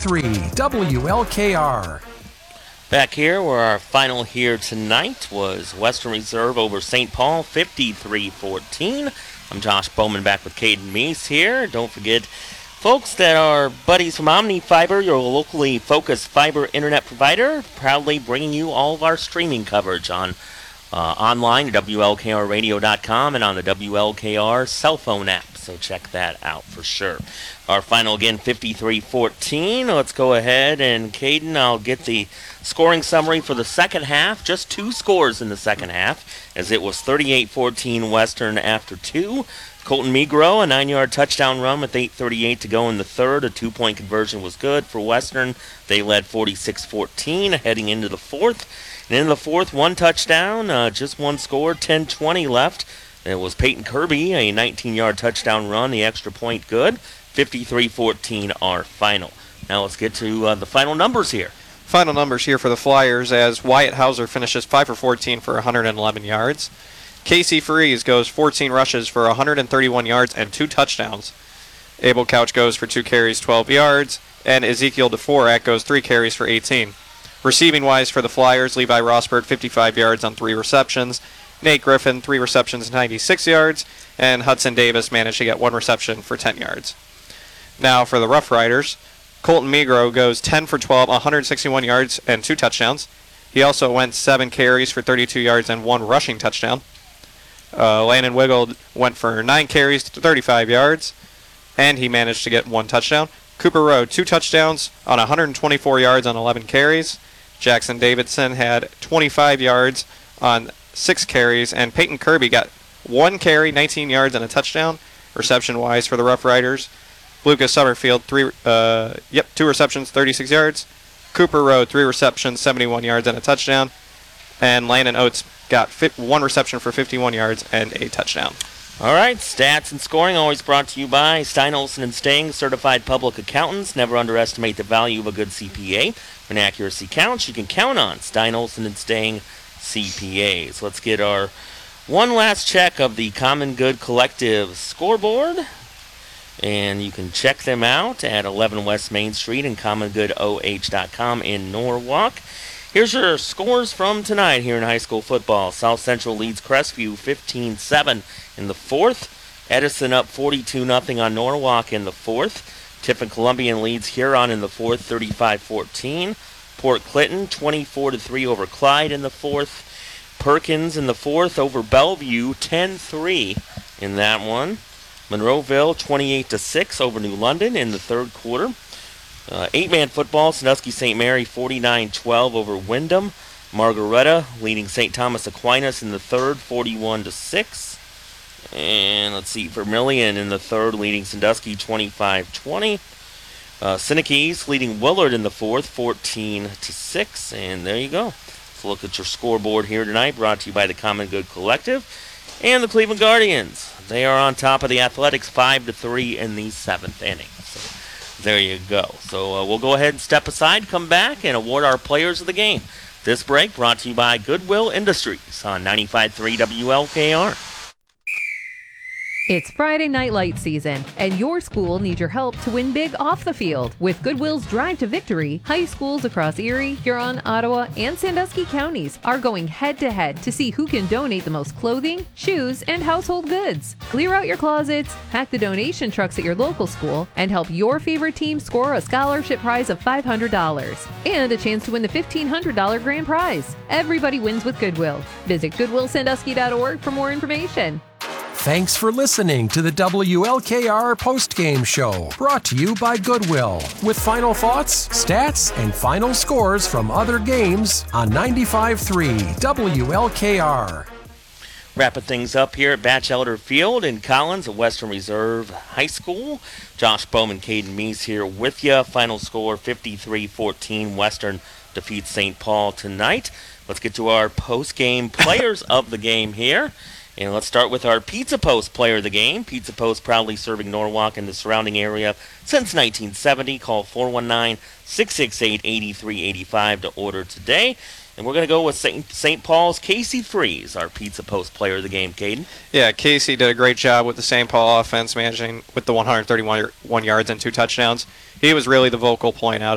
95.3 WLKR. Back here, where our final here tonight was Western Reserve over St. Paul, 53-14. I'm Josh Bowman, back with Caden Meese here. Don't forget, folks, that our buddies from OmniFiber, your locally focused fiber internet provider, proudly bringing you all of our streaming coverage on online at WLKRradio.com and on the WLKR cell phone app. So check that out for sure. Our final again, 53-14. Let's go ahead and, Caden, I'll get the scoring summary for the second half. Just two scores in the second half, as it was 38-14 Western after two. Colton Migro, a 9-yard touchdown run with 8:38 to go in the third. A 2-point conversion was good for Western. They led 46-14 heading into the fourth. And in the fourth, one touchdown, just one score, 10:20 left. It was Peyton Kirby, a 19-yard touchdown run, the extra point good. 53-14 our final. Now let's get to the final numbers here. Final numbers here for the Flyers as Wyatt Hauser finishes 5 for 14 for 111 yards. Casey Freeze goes 14 rushes for 131 yards and 2 touchdowns. Abel Couch goes for 2 carries, 12 yards. And Ezekiel DeForak goes 3 carries for 18. Receiving-wise for the Flyers, Levi Rosberg 55 yards on 3 receptions. Nate Griffin, 3 receptions, 96 yards. And Hudson Davis managed to get 1 reception for 10 yards. Now for the Rough Riders, Colton Migro goes 10 for 12, 161 yards and 2 touchdowns. He also went 7 carries for 32 yards and 1 rushing touchdown. Landon Wiggle went for 9 carries to 35 yards, and he managed to get 1 touchdown. Cooper Rowe, 2 touchdowns on 124 yards on 11 carries. Jackson Davidson had 25 yards on 6 carries, and Peyton Kirby got 1 carry, 19 yards, and a touchdown. Reception-wise for the Rough Riders, Lucas Summerfield, 2 receptions, 36 yards. Cooper Rowe, 3 receptions, 71 yards, and a touchdown. And Landon Oates got 1 reception for 51 yards and a touchdown. All right, stats and scoring always brought to you by Stein Olson and Stang, certified public accountants. Never underestimate the value of a good CPA. When accuracy counts, you can count on Stein Olson and Stang CPAs. Let's get our one last check of the Common Good Collective scoreboard. And you can check them out at 11 West Main Street and commongoodoh.com in Norwalk. Here's your scores from tonight here in high school football. South Central leads Crestview 15-7 in the fourth. Edison up 42-0 on Norwalk in the fourth. Tiffin Columbian leads Huron in the fourth 35-14. Port Clinton 24-3 over Clyde in the fourth. Perkins in the fourth over Bellevue 10-3 in that one. Monroeville 28-6 over New London in the third quarter. 8-man football, Sandusky St. Mary 49-12 over Wyndham. Margaretta leading St. Thomas Aquinas in the third 41-6. And let's see, Vermilion in the third leading Sandusky 25-20. Seneca leading Willard in the fourth 14-6. And there you go. Let's look at your scoreboard here tonight, brought to you by the Common Good Collective and the Cleveland Guardians. They are on top of the Athletics 5-3 in the 7th inning. So there you go. So we'll go ahead and step aside, come back, and award our players of the game. This break brought to you by Goodwill Industries on 95.3 WLKR. It's Friday Night Light season, and your school needs your help to win big off the field. With Goodwill's Drive to Victory, high schools across Erie, Huron, Ottawa, and Sandusky counties are going head-to-head to see who can donate the most clothing, shoes, and household goods. Clear out your closets, pack the donation trucks at your local school, and help your favorite team score a scholarship prize of $500 and a chance to win the $1,500 grand prize. Everybody wins with Goodwill. Visit goodwillsandusky.org for more information. Thanks for listening to the WLKR postgame show, brought to you by Goodwill, with final thoughts, stats, and final scores from other games on 95.3 WLKR. Wrapping things up here at Batchelder Field in Collins at Western Reserve High School. Josh Bowman, Caden Meese here with you. Final score 53-14. Western defeats St. Paul tonight. Let's get to our post-game players of the game here. And let's start with our Pizza Post player of the game. Pizza Post proudly serving Norwalk and the surrounding area since 1970. Call 419-668-8385 to order today. And we're going to go with St. Paul's Casey Freeze, our Pizza Post player of the game, Caden. Yeah, Casey did a great job with the St. Paul offense, managing with the 131 yards and 2 touchdowns. He was really the vocal point out